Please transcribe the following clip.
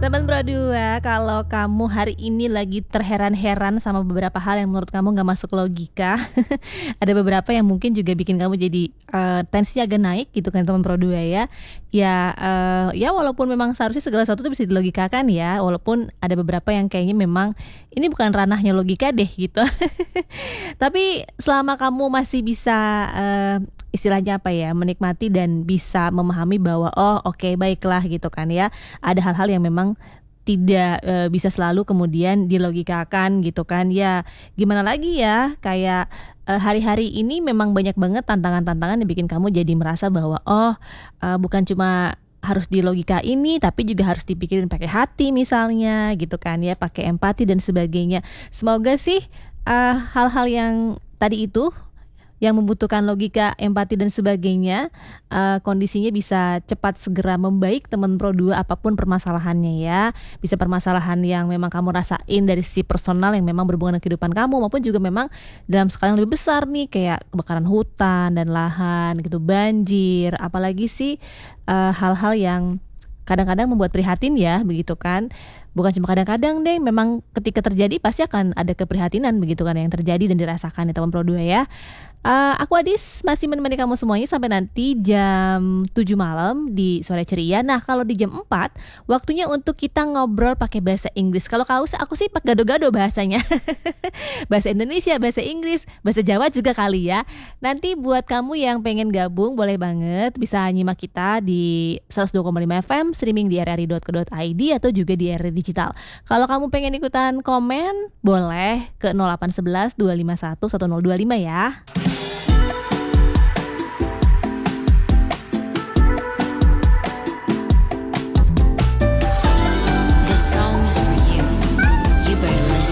Teman berdua, kalau kamu hari ini lagi terheran-heran sama beberapa hal yang menurut kamu nggak masuk logika, ada beberapa yang mungkin juga bikin kamu jadi tensi agak naik gitu kan teman berdua ya. Ya walaupun memang seharusnya segala sesuatu itu bisa dilogikakan ya, walaupun ada beberapa yang kayaknya memang ini bukan ranahnya logika deh gitu. Tapi selama kamu masih bisa istilahnya apa ya, menikmati dan bisa memahami bahwa oh oke, baiklah gitu kan ya. Ada hal-hal yang memang tidak bisa selalu kemudian dilogikakan gitu kan ya, gimana lagi ya, kayak hari-hari ini memang banyak banget tantangan-tantangan yang bikin kamu jadi merasa bahwa oh bukan cuma harus di logika ini tapi juga harus dipikirin pakai hati misalnya gitu kan ya, pakai empati dan sebagainya. Semoga sih hal-hal yang tadi itu yang membutuhkan logika, empati dan sebagainya, kondisinya bisa cepat segera membaik teman Pro 2 apapun permasalahannya ya. Bisa permasalahan yang memang kamu rasain dari sisi personal yang memang berhubungan dengan kehidupan kamu, maupun juga memang dalam skala yang lebih besar nih kayak kebakaran hutan dan lahan gitu, banjir, apalagi sih hal-hal yang kadang-kadang membuat prihatin ya begitu kan. Bukan cuma kadang-kadang deh, memang ketika terjadi pasti akan ada keprihatinan begitu kan yang terjadi dan dirasakan ya teman Pro 2 ya. Aku Adis masih menemani kamu semuanya sampai nanti jam 7 malam di Sore Ceria. Nah kalau di jam 4 waktunya untuk kita ngobrol pakai bahasa Inggris. Kalau aku sih pakai gado-gado bahasanya. Bahasa Indonesia, bahasa Inggris, bahasa Jawa juga kali ya. Nanti buat kamu yang pengen gabung boleh banget bisa nyimak kita di 102,5 FM, streaming di rri.co.id atau juga di RRI Digital. Kalau kamu pengen ikutan komen boleh ke 0811 251 1025 ya.